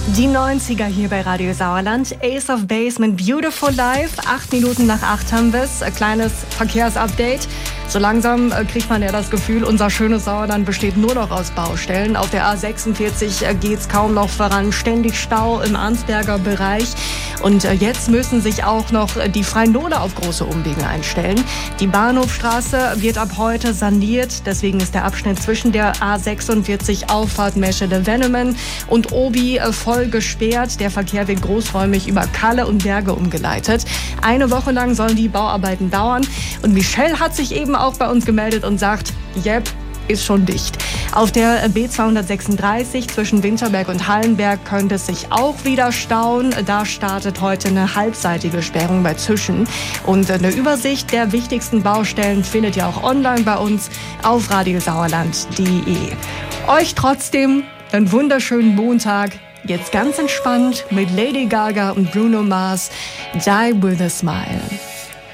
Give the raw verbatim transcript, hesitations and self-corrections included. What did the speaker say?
Die neunziger hier bei Radio Sauerland. Ace of Base mit Beautiful Life. Acht Minuten nach acht haben wir es. Ein kleines Verkehrsupdate. So langsam kriegt man ja das Gefühl, unser schönes Sauerland besteht nur noch aus Baustellen. Auf der A sechsundvierzig geht's kaum noch voran. Ständig Stau im Arnsberger Bereich. Und jetzt müssen sich auch noch die Freien Nole auf große Umwege einstellen. Die Bahnhofstraße wird ab heute saniert. Deswegen ist der Abschnitt zwischen der A sechsundvierzig Auffahrt Meschede-Wennemen und Obi voll gesperrt. Der Verkehr wird großräumig über Kalle und Berge umgeleitet. Eine Woche lang sollen die Bauarbeiten dauern. Und Michelle hat sich eben auch bei uns gemeldet und sagt, yep, ist schon dicht. Auf der B zweihundertsechsunddreißig zwischen Winterberg und Hallenberg könnte es sich auch wieder stauen. Da startet heute eine halbseitige Sperrung bei Züschen. Und eine Übersicht der wichtigsten Baustellen findet ihr auch online bei uns auf radiosauerland punkt de. Euch trotzdem einen wunderschönen Montag. Jetzt ganz entspannt mit Lady Gaga und Bruno Mars. Die with a Smile.